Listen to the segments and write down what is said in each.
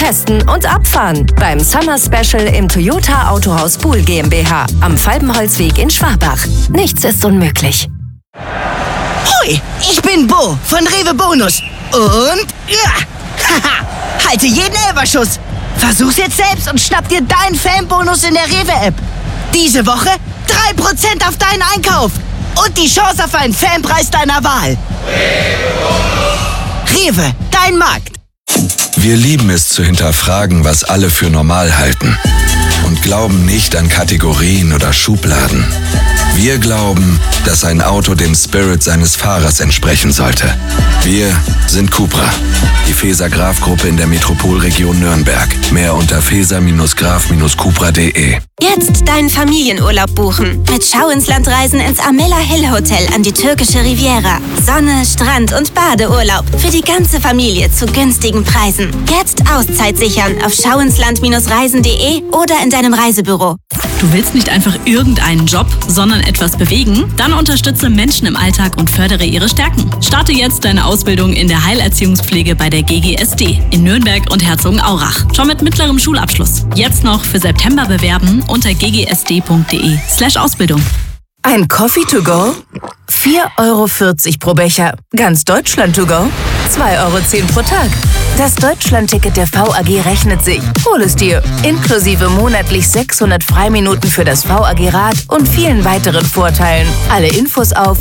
testen und abfahren. Beim Summer Special im Toyota Autohaus Buhl GmbH am Falbenholzweg in Schwabach. Nichts ist unmöglich. Hoi, ich bin Bo von Rewe Bonus. Und halte jeden Elferschuss. Versuch's jetzt selbst und schnapp dir deinen Fanbonus in der Rewe-App. Diese Woche 3% auf deinen Einkauf. Und die Chance auf einen Fanpreis deiner Wahl. Rewe, dein Markt. Wir lieben es zu hinterfragen, was alle für normal halten. Und glauben nicht an Kategorien oder Schubladen. Wir glauben, dass ein Auto dem Spirit seines Fahrers entsprechen sollte. Wir sind Cupra, die Feser-Graf-Gruppe in der Metropolregion Nürnberg. Mehr unter feser-graf-cupra.de. Jetzt deinen Familienurlaub buchen. Mit Schau-ins-Land-Reisen ins Amela Hill Hotel an die türkische Riviera. Sonne, Strand und Badeurlaub. Für die ganze Familie zu günstigen Preisen. Jetzt Auszeit sichern auf schauinsland-reisen.de oder in deinem Reisebüro. Du willst nicht einfach irgendeinen Job, sondern etwas bewegen? Dann unterstütze Menschen im Alltag und fördere ihre Stärken. Starte jetzt deine Ausbildung in der Heilerziehungspflege bei der GGSD in Nürnberg und Herzogenaurach. Schon mit mittlerem Schulabschluss. Jetzt noch für September bewerben unter ggsd.de/Ausbildung. Ein Coffee to go? 4,40 € pro Becher. Ganz Deutschland to go? 2,10 € pro Tag. Das Deutschland-Ticket der VAG rechnet sich. Hol es dir. Inklusive monatlich 600 Freiminuten für das VAG-Rad und vielen weiteren Vorteilen. Alle Infos auf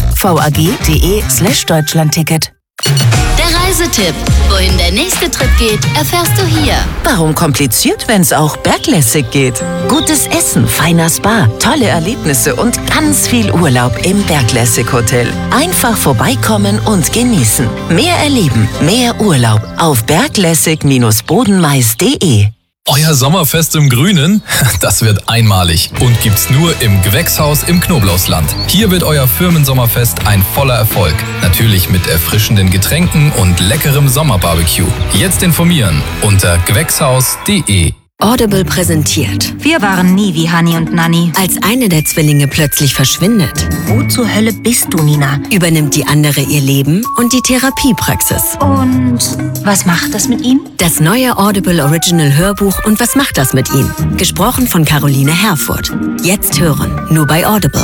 vag.de/Deutschlandticket. Der Reisetipp. Wohin der nächste Trip geht, erfährst du hier. Warum kompliziert, wenn es auch berglässig geht? Gutes Essen, feiner Spa, tolle Erlebnisse und ganz viel Urlaub im Berglässig Hotel. Einfach vorbeikommen und genießen. Mehr erleben, mehr Urlaub auf berglässig-bodenmais.de. Euer Sommerfest im Grünen? Das wird einmalig und gibt's nur im Gewächshaus im Knoblauchsland. Hier wird euer Firmensommerfest ein voller Erfolg. Natürlich mit erfrischenden Getränken und leckerem Sommerbarbecue. Jetzt informieren unter gewächshaus.de. Audible präsentiert. Wir waren nie wie Hani und Nanni. Als eine der Zwillinge plötzlich verschwindet, Wo zur Hölle bist du, Nina? übernimmt die andere ihr Leben und die Therapiepraxis. Und was macht das mit ihm? Das neue Audible Original Hörbuch Und was macht das mit ihm? Gesprochen von Caroline Herfurth. Jetzt hören, nur bei Audible.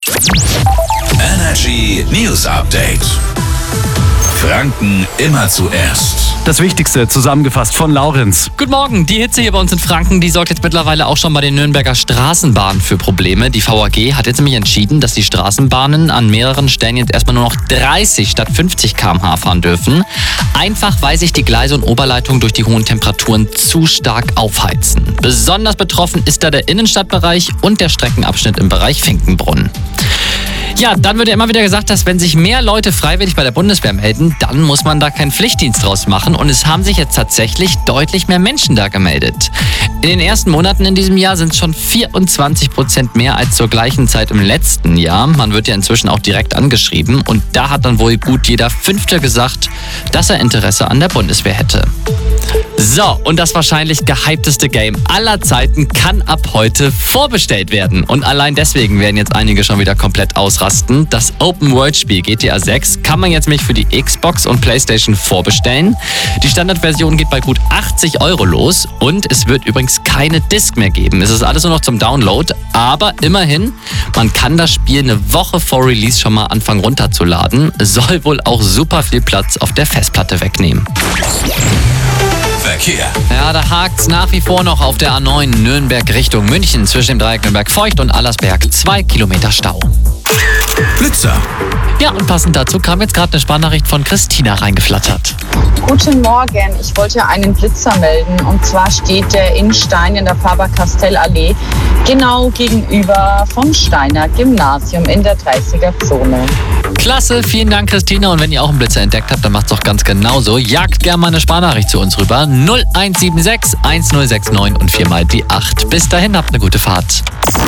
Energy News Update. Franken immer zuerst. Das Wichtigste zusammengefasst von Laurenz. Guten Morgen. Die Hitze hier bei uns in Franken, die sorgt jetzt mittlerweile auch schon bei den Nürnberger Straßenbahnen für Probleme. Die VAG hat jetzt nämlich entschieden, dass die Straßenbahnen an mehreren Stellen jetzt erstmal nur noch 30 statt 50 km/h fahren dürfen. Einfach, weil sich die Gleise und Oberleitungen durch die hohen Temperaturen zu stark aufheizen. Besonders betroffen ist da der Innenstadtbereich und der Streckenabschnitt im Bereich Finkenbrunn. Ja, dann wird ja immer wieder gesagt, dass wenn sich mehr Leute freiwillig bei der Bundeswehr melden, dann muss man da keinen Pflichtdienst draus machen. Und es haben sich jetzt tatsächlich deutlich mehr Menschen da gemeldet. In den ersten Monaten in diesem Jahr sind es schon 24% mehr als zur gleichen Zeit im letzten Jahr. Man wird ja inzwischen auch direkt angeschrieben. Und da hat dann wohl gut jeder Fünfte gesagt, dass er Interesse an der Bundeswehr hätte. So, und das wahrscheinlich gehypteste Game aller Zeiten kann ab heute vorbestellt werden. Und allein deswegen werden jetzt einige schon wieder komplett ausrasten. Das Open-World-Spiel GTA 6 kann man jetzt nämlich für die Xbox und PlayStation vorbestellen. Die Standardversion geht bei gut 80 € los und es wird übrigens keine Disc mehr geben. Es ist alles nur noch zum Download, aber immerhin, man kann das Spiel eine Woche vor Release schon mal anfangen runterzuladen. Soll wohl auch super viel Platz auf der Festplatte wegnehmen. Verkehr. Ja, da hakt's nach wie vor noch auf der A9 Nürnberg Richtung München zwischen dem Dreieck Nürnberg-Feucht und Allersberg. 2 Kilometer Stau. Blitzer. Ja, und passend dazu kam jetzt gerade eine Sprachnachricht von Christina reingeflattert. Guten Morgen, ich wollte einen Blitzer melden. Und zwar steht der in Stein in der Faber-Castell-Allee genau gegenüber vom Steiner Gymnasium in der 30er-Zone. Klasse, vielen Dank Christina. Und wenn ihr auch einen Blitzer entdeckt habt, dann macht's doch ganz genauso. Jagt gerne mal eine Sprachnachricht zu uns rüber. 0176 1069 und 4 mal die 8. Bis dahin, habt eine gute Fahrt.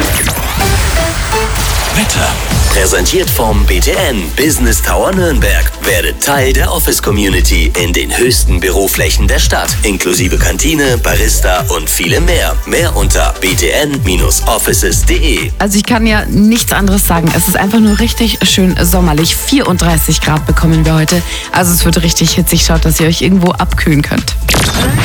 Wetter. Präsentiert vom BTN Business Tower Nürnberg. Werdet Teil der Office-Community in den höchsten Büroflächen der Stadt. Inklusive Kantine, Barista und vielem mehr. Mehr unter btn-offices.de. Also ich kann ja nichts anderes sagen. Es ist einfach nur richtig schön sommerlich. 34 Grad bekommen wir heute. Also es wird richtig hitzig. Schaut, dass ihr euch irgendwo abkühlen könnt.